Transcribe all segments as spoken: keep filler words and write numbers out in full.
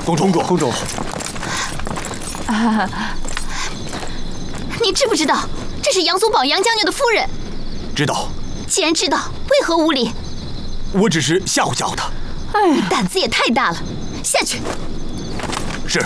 公主，公主， 啊！你知不知道这是杨宗保杨将军的夫人？ 知道。 既然知道，为何无礼？ 我只是吓唬吓唬他。 哎，你胆子也太大了！下去。 是。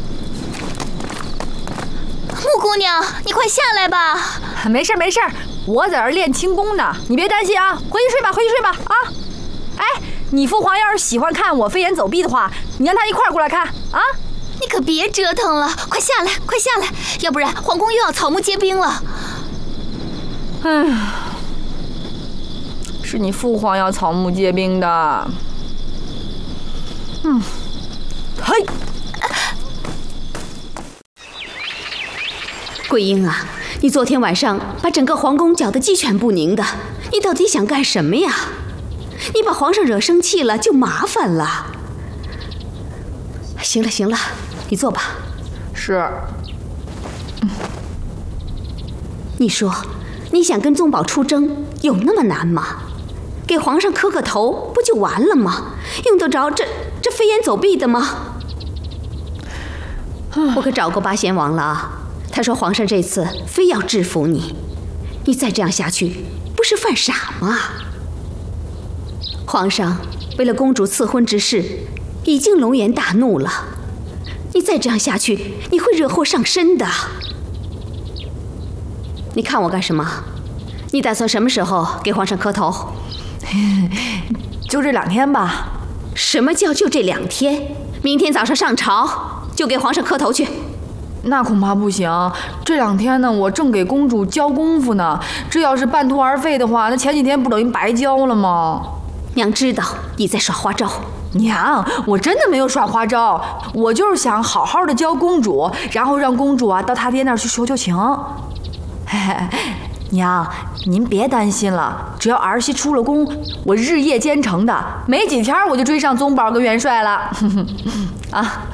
穆姑娘，你快下来吧。 没事没事，我在这儿练轻功呢，你别担心啊。回去睡吧，回去睡吧啊。哎，你父皇要是喜欢看我飞檐走壁的话，你让他一块儿过来看啊。 你可别折腾了，快下来，快下来，要不然皇宫又要草木皆兵了。 哎，是你父皇要草木皆兵的。嗯，嘿。 桂英啊，你昨天晚上把整个皇宫搅得鸡犬不宁的，你到底想干什么呀？你把皇上惹生气了就麻烦了。行了行了，你坐吧。 是。 嗯、你说，你想跟宗保出征，有那么难吗？给皇上磕个头不就完了吗？用得着这这飞檐走壁的吗？我可找过八贤王了啊。他说：“皇上这次非要制服你，你再这样下去，不是犯傻吗？皇上为了公主赐婚之事，已经龙颜大怒了。你再这样下去，你会惹祸上身的。你看我干什么？你打算什么时候给皇上磕头？ 就这两天吧。 什么叫就这两天？明天早上上朝就给皇上磕头去。” 那恐怕不行，这两天呢，我正给公主教功夫呢。这要是半途而废的话，那前几天不等于白教了吗？ 娘知道你在耍花招。 娘，我真的没有耍花招，我就是想好好的教公主，然后让公主啊到他爹那儿去求求情。嘿嘿，娘，您别担心了，只要儿媳出了宫，我日夜兼程的，没几天我就追上宗保跟元帅了。啊。